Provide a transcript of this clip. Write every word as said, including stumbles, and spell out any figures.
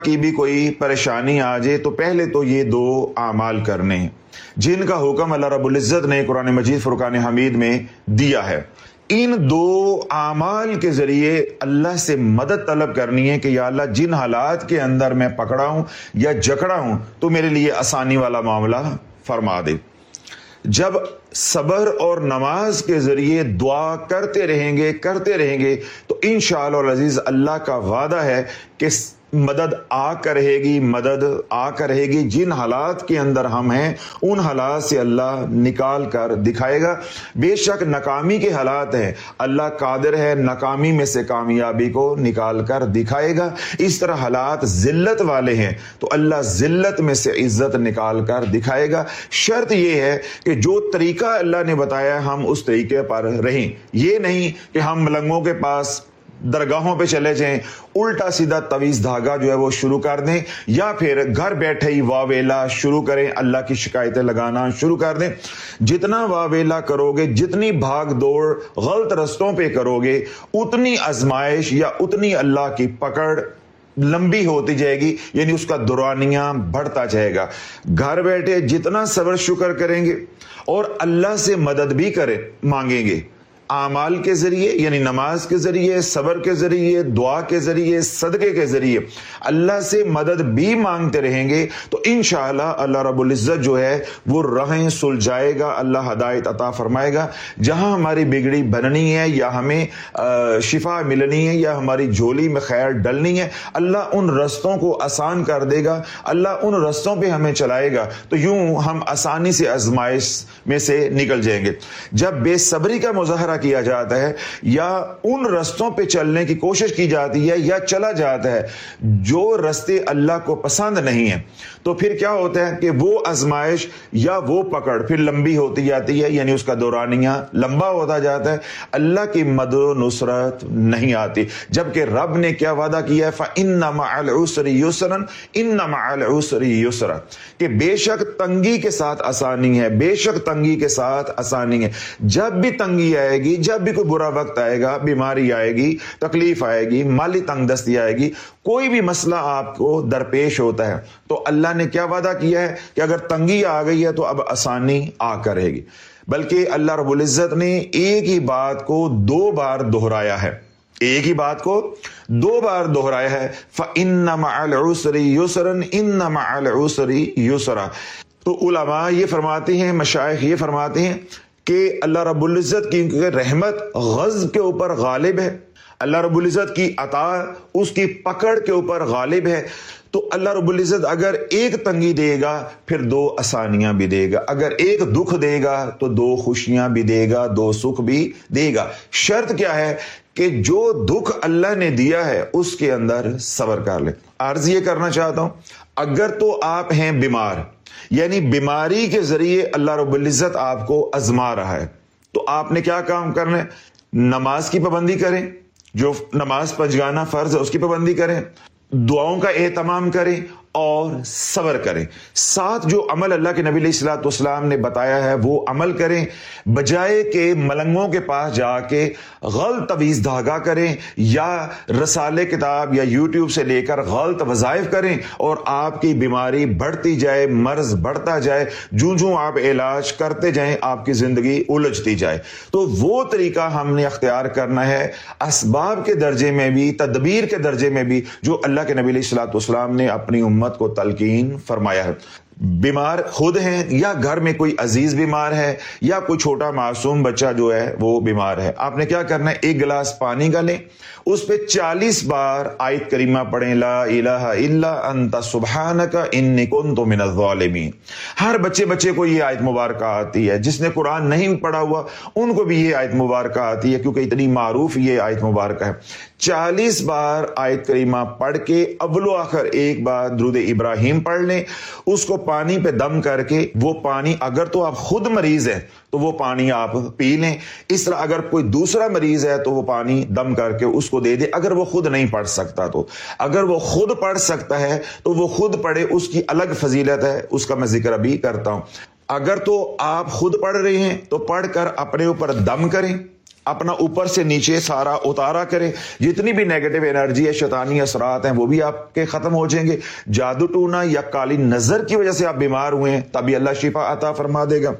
کی بھی کوئی پریشانی آ جائے تو پہلے تو یہ دو اعمال کرنے ہیں جن کا حکم اللہ رب العزت نے قرآن مجید فرقان حمید میں دیا ہے۔ ان دو اعمال کے ذریعے اللہ سے مدد طلب کرنی ہے کہ یا اللہ جن حالات کے اندر میں پکڑا ہوں یا جکڑا ہوں تو میرے لیے آسانی والا معاملہ فرما دے۔ جب صبر اور نماز کے ذریعے دعا کرتے رہیں گے کرتے رہیں گے تو انشاءاللہ العزیز اللہ کا وعدہ ہے کہ مدد آ کر رہے گی، مدد آ کر رہے گی۔ جن حالات کے اندر ہم ہیں ان حالات سے اللہ نکال کر دکھائے گا۔ بے شک ناکامی کے حالات ہیں، اللہ قادر ہے ناکامی میں سے کامیابی کو نکال کر دکھائے گا۔ اس طرح حالات ذلت والے ہیں تو اللہ ذلت میں سے عزت نکال کر دکھائے گا۔ شرط یہ ہے کہ جو طریقہ اللہ نے بتایا ہم اس طریقے پر رہیں، یہ نہیں کہ ہم ملنگوں کے پاس درگاہوں پہ چلے جائیں، الٹا سیدھا تویز دھاگا جو ہے وہ شروع کر دیں، یا پھر گھر بیٹھے ہی واویلا شروع کریں، اللہ کی شکایتیں لگانا شروع کر دیں۔ جتنا واویلا کرو گے، جتنی بھاگ دوڑ غلط رستوں پہ کرو گے، اتنی آزمائش یا اتنی اللہ کی پکڑ لمبی ہوتی جائے گی، یعنی اس کا دورانیہ بڑھتا جائے گا۔ گھر بیٹھے جتنا صبر شکر کریں گے اور اللہ سے مدد بھی کریں مانگیں گے، اعمال کے ذریعے یعنی نماز کے ذریعے، صبر کے ذریعے، دعا کے ذریعے، صدقے کے ذریعے اللہ سے مدد بھی مانگتے رہیں گے تو انشاءاللہ اللہ رب العزت جو ہے وہ راہیں سلجھائے گا، اللہ ہدایت عطا فرمائے گا۔ جہاں ہماری بگڑی بننی ہے یا ہمیں شفا ملنی ہے یا ہماری جھولی میں خیر ڈلنی ہے، اللہ ان رستوں کو آسان کر دے گا، اللہ ان رستوں پہ ہمیں چلائے گا، تو یوں ہم آسانی سے آزمائش میں سے نکل جائیں گے۔ جب بے صبری کا مظاہرہ کیا جاتا ہے یا ان رستوں پہ چلنے کی کوشش کی جاتی ہے یا چلا جاتا ہے جو رستے اللہ کو پسند نہیں ہیں، تو پھر کیا ہوتا ہے کہ وہ آزمائش یا وہ پکڑ پھر لمبی ہوتی جاتی ہے، یعنی اس کا دورانیہ لمبا ہوتا جاتا ہے، اللہ کی مدد و نصرت نہیں آتی۔ جبکہ رب نے کیا وعدہ کیا ہے، فَإِنَّ مَعَ الْعُسْرِ يُسْرًا إِنَّ مَعَ الْعُسْرِ يُسْرًا، کہ بے شک تنگی کے ساتھ آسانی ہے، بے شک تنگی کے ساتھ آسانی ہے۔ جب بھی تنگی آئے گی، جب بھی کوئی برا وقت آئے گا، بیماری آئے گی، تکلیف آئے گی، مالی تنگ دستی آئے گی، کوئی بھی مسئلہ آپ کو درپیش ہوتا ہے تو اللہ نے کیا وعدہ کیا ہے کہ اگر تنگی آ گئی ہے تو اب آسانی آ کر رہے گی۔ بلکہ اللہ رب العزت نے ایک ہی بات کو دو بار دہرایا ہے، ایک ہی بات کو دو بار دہرایا ہے، فَإِنَّ مَعَ الْعُسْرِ يُسْرًا إِنَّ مَعَ الْعُسْرِ يُسْرًا۔ تو علماء یہ فرماتے ہیں، مشائخ یہ فرماتے ہیں کہ اللہ رب العزت کی رحمت غضب کے اوپر غالب ہے، اللہ رب العزت کی عطا اس کی پکڑ کے اوپر غالب ہے۔ تو اللہ رب العزت اگر ایک تنگی دے گا پھر دو آسانیاں بھی دے گا، اگر ایک دکھ دے گا تو دو خوشیاں بھی دے گا، دو سکھ بھی دے گا۔ شرط کیا ہے کہ جو دکھ اللہ نے دیا ہے اس کے اندر صبر کر لے۔ عرض یہ کرنا چاہتا ہوں، اگر تو آپ ہیں بیمار، یعنی بیماری کے ذریعے اللہ رب العزت آپ کو آزما رہا ہے، تو آپ نے کیا کام کرنا ہے؟ نماز کی پابندی کریں، جو نماز پنجگانہ فرض ہے اس کی پابندی کریں، دعاؤں کا اہتمام کریں اور صبر کریں۔ ساتھ جو عمل اللہ کے نبی علیہ الصلوۃ والسلام نے بتایا ہے وہ عمل کریں، بجائے کہ ملنگوں کے پاس جا کے غلط تویز دھاگا کریں یا رسالے کتاب یا یوٹیوب سے لے کر غلط وظائف کریں اور آپ کی بیماری بڑھتی جائے، مرض بڑھتا جائے، جوں جوں آپ علاج کرتے جائیں آپ کی زندگی الجھتی جائے۔ تو وہ طریقہ ہم نے اختیار کرنا ہے اسباب کے درجے میں بھی، تدبیر کے درجے میں بھی، جو اللہ کے نبی علیہ الصلوۃ والسلام نے اپنی امت کو تلقین فرمایا ہے۔ بیمار خود ہیں یا گھر میں کوئی عزیز بیمار ہے یا کوئی چھوٹا معصوم بچہ جو ہے وہ بیمار ہے، آپ نے کیا کرنا ہے؟ ایک گلاس پانی کا لیں، اس پہ چالیس بار آیت کریمہ پڑھیں، لا الہ الا انت سبحانک انی کنت من الظالمین۔ ہر بچے بچے کو یہ آیت مبارکہ آتی ہے، جس نے قرآن نہیں پڑھا ہوا ان کو بھی یہ آیت مبارکہ آتی ہے کیونکہ اتنی معروف یہ آیت مبارکہ ہے۔ چالیس بار آیت کریمہ پڑھ کے اول و آخر ایک بار درود ابراہیم پڑھ لیں، اس کو پانی پہ دم کر کے وہ پانی، اگر تو آپ خود مریض ہیں تو وہ پانی آپ پی لیں، اس طرح اگر کوئی دوسرا مریض ہے تو وہ پانی دم کر کے اس کو دے دے، اگر وہ خود نہیں پڑھ سکتا تو۔ اگر وہ خود پڑھ سکتا ہے تو وہ خود پڑھے، اس کی الگ فضیلت ہے، اس کا میں ذکر ابھی کرتا ہوں۔ اگر تو آپ خود پڑھ رہے ہیں تو پڑھ کر اپنے اوپر دم کریں، اپنا اوپر سے نیچے سارا اتارا کرے. جتنی بھی نیگیٹو انرجی ہے، شیطانی اثرات ہیں، وہ بھی آپ کے ختم ہو جائیں گے. جادو ٹونا یا کالی نظر کی وجہ سے آپ بیمار ہوئے ہیں، تبھی اللہ شفا عطا فرما دے گا.